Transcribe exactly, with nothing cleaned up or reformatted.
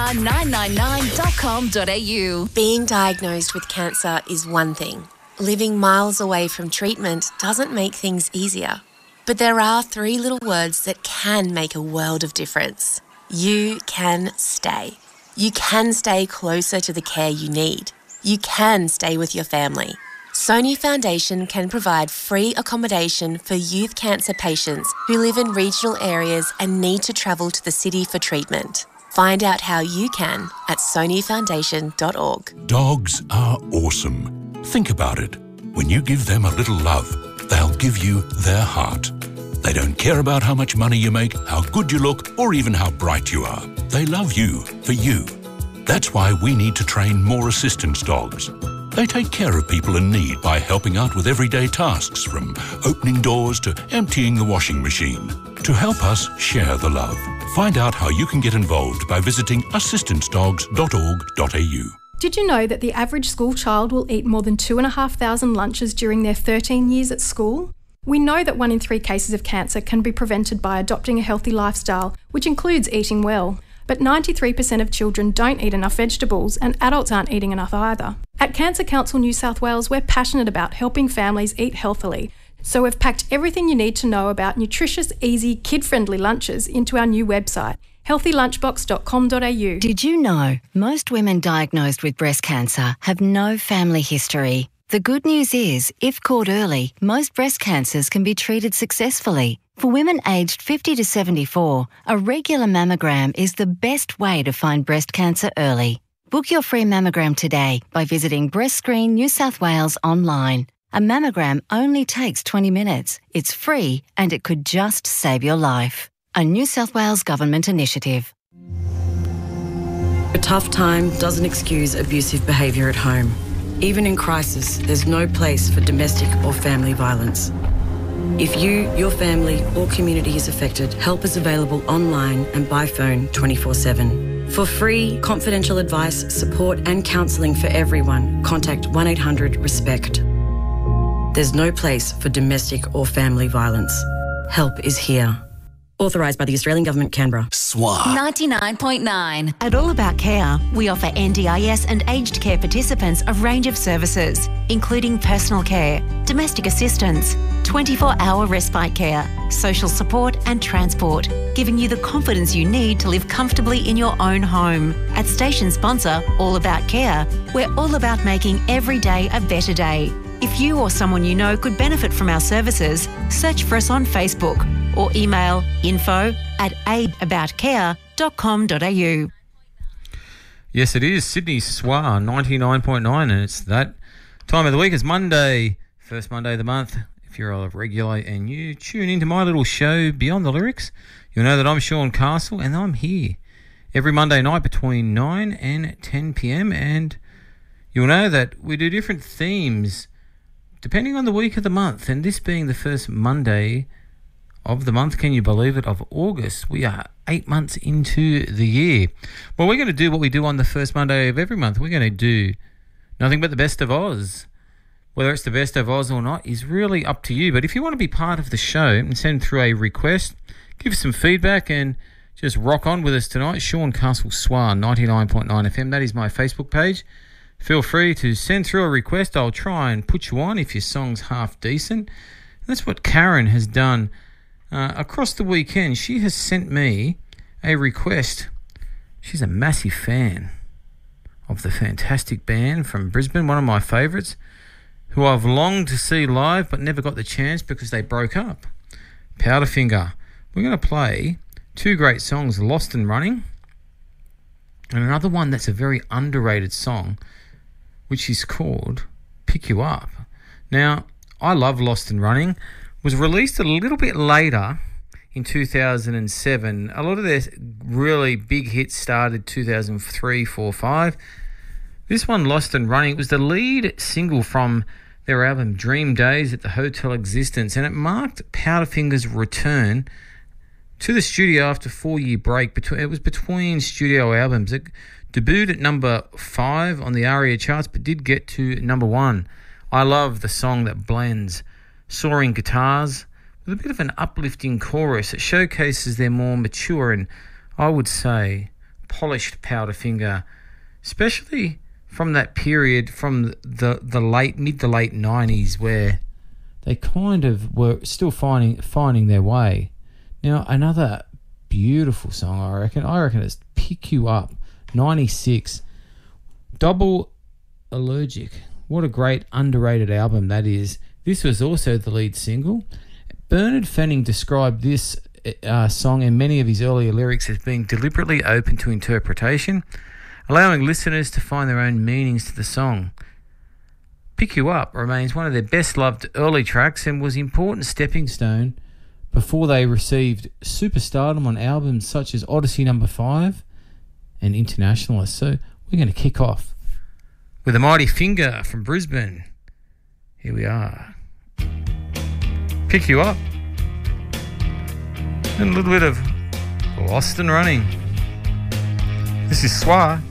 star nine nine nine dot com dot a u. Being diagnosed with cancer is one thing. Living miles away from treatment doesn't make things easier. But there are three little words that can make a world of difference. You can stay. You can stay closer to the care you need. You can stay with your family. Sony Foundation can provide free accommodation for youth cancer patients who live in regional areas and need to travel to the city for treatment. Find out how you can at sony foundation dot org. Dogs are awesome. Think about it. When you give them a little love, they'll give you their heart. They don't care about how much money you make, how good you look, or even how bright you are. They love you for you. That's why we need to train more assistance dogs. They take care of people in need by helping out with everyday tasks, from opening doors to emptying the washing machine. To help us share the love. Find out how you can get involved by visiting assistance dogs dot org dot a u. Did you know that the average school child will eat more than two and a half thousand lunches during their thirteen years at school? We know that one in three cases of cancer can be prevented by adopting a healthy lifestyle, which includes eating well. But ninety-three percent of children don't eat enough vegetables, and adults aren't eating enough either. At Cancer Council New South Wales, we're passionate about helping families eat healthily. So we've packed everything you need to know about nutritious, easy, kid-friendly lunches into our new website, healthy lunchbox dot com dot a u. Did you know most women diagnosed with breast cancer have no family history? The good news is, if caught early, most breast cancers can be treated successfully. For women aged fifty to seventy-four, a regular mammogram is the best way to find breast cancer early. Book your free mammogram today by visiting Breast Screen New South Wales online. A mammogram only takes twenty minutes. It's free and it could just save your life. A New South Wales Government initiative. A tough time doesn't excuse abusive behaviour at home. Even in crisis, there's no place for domestic or family violence. If you, your family or community is affected, help is available online and by phone twenty-four seven. For free, confidential advice, support and counselling for everyone, contact one eight hundred RESPECT. There's no place for domestic or family violence. Help is here. Authorised by the Australian Government, Canberra. S W A ninety-nine point nine. At All About Care, we offer N D I S and aged care participants a range of services, including personal care, domestic assistance, twenty-four hour respite care, social support and transport, giving you the confidence you need to live comfortably in your own home. At station sponsor All About Care, we're all about making every day a better day. If you or someone you know could benefit from our services, search for us on Facebook or email info at aid about care dot com dot a u. Yes, it is Sydney S W A ninety-nine point nine, and it's that time of the week. It's Monday, first Monday of the month. If you're a regular and you tune into my little show, Beyond the Lyrics, you'll know that I'm Sean Castle, and I'm here every Monday night between nine and ten p.m, and you'll know that we do different themes depending on the week of the month, and this being the first Monday of the month, can you believe it, of August. We are eight months into the year. Well, we're going to do what we do on the first Monday of every month. We're going to do nothing but the best of Oz. Whether it's the best of Oz or not is really up to you. But if you want to be part of the show and send through a request, give some feedback and just rock on with us tonight, Sean Castle S W A ninety-nine point nine F M. That is my Facebook page. Feel free to send through a request. I'll try and put you on if your song's half decent. And that's what Karen has done uh, across the weekend. She has sent me a request. She's a massive fan of the fantastic band from Brisbane, one of my favourites, who I've longed to see live but never got the chance because they broke up. Powderfinger. We're going to play two great songs, Lost and Running, and another one that's a very underrated song, which is called Pick You Up. Now, I love Lost and Running. It was released a little bit later in two thousand seven. A lot of their really big hits started two thousand three, four, five. This one, Lost and Running, it was the lead single from their album Dream Days at the Hotel Existence, and it marked Powderfinger's return to the studio after a four-year break. It was between studio albums. It debuted at number five on the ARIA charts, but did get to number one. I love the song that blends soaring guitars with a bit of an uplifting chorus. It showcases their more mature and, I would say, polished Powderfinger, especially from that period, from the the late mid to late nineties, where they kind of were still finding finding their way. Now, another beautiful song, I reckon. I reckon it's Pick You Up, ninety-six. Double Allergic. What a great underrated album that is. This was also the lead single. Bernard Fanning described this uh, song and many of his earlier lyrics as being deliberately open to interpretation, allowing listeners to find their own meanings to the song. Pick You Up remains one of their best-loved early tracks and was an important stepping stone before they received superstardom on albums such as Odyssey Number five and Internationalist. So we're going to kick off with A Mighty Finger from Brisbane. Here we are. Pick You Up. And a little bit of Lost and Running. This is Swa.